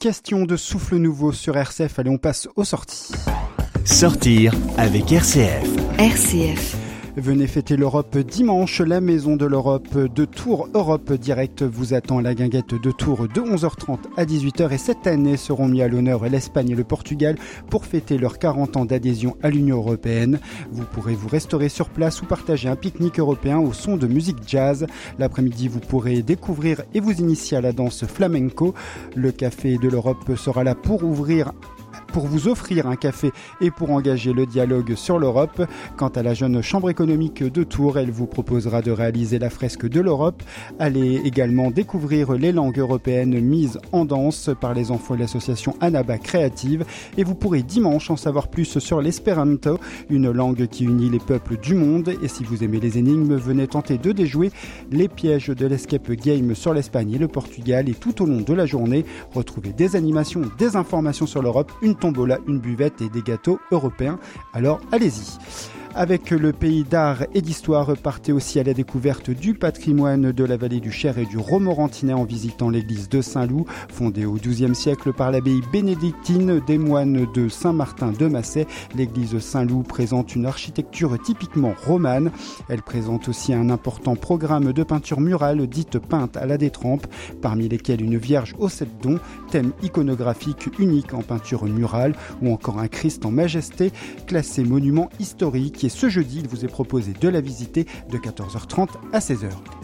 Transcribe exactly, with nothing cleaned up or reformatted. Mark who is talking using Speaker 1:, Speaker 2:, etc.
Speaker 1: Question de souffle nouveau sur R C F. Allez, on passe aux sorties.
Speaker 2: Sortir avec R C F.
Speaker 3: R C F.
Speaker 1: Venez fêter l'Europe dimanche. La Maison de l'Europe de Tours Europe Direct vous attend à la guinguette de Tours de onze heures trente à dix-huit heures. Et cette année seront mis à l'honneur l'Espagne et le Portugal pour fêter leurs quarante ans d'adhésion à l'Union européenne. Vous pourrez vous restaurer sur place ou partager un pique-nique européen au son de musique jazz. L'après-midi, vous pourrez découvrir et vous initier à la danse flamenco. Le Café de l'Europe sera là pour ouvrir pour vous offrir un café et pour engager le dialogue sur l'Europe. Quant à la jeune chambre économique de Tours, elle vous proposera de réaliser la fresque de l'Europe. Allez également découvrir les langues européennes mises en danse par les enfants de l'association Anaba Créative. Et vous pourrez dimanche en savoir plus sur l'espéranto, une langue qui unit les peuples du monde. Et si vous aimez les énigmes, venez tenter de déjouer les pièges de l'Escape Game sur l'Espagne et le Portugal. Et tout au long de la journée, retrouvez des animations, des informations sur l'Europe, une tombola, une buvette et des gâteaux européens. Alors allez-y. Avec le pays d'art et d'histoire, partez aussi à la découverte du patrimoine de la vallée du Cher et du Romorantinais en visitant l'église de Saint-Loup, fondée au douzième siècle par l'abbaye bénédictine des moines de Saint-Martin de Massay. L'église Saint-Loup présente une architecture typiquement romane. Elle présente aussi un important programme de peinture murale dite peinte à la détrempe, parmi lesquelles une Vierge aux sept dons, thème iconographique unique en peinture murale, ou encore un Christ en majesté, classé monument historique. Et ce jeudi, il vous est proposé de la visiter de quatorze heures trente à seize heures.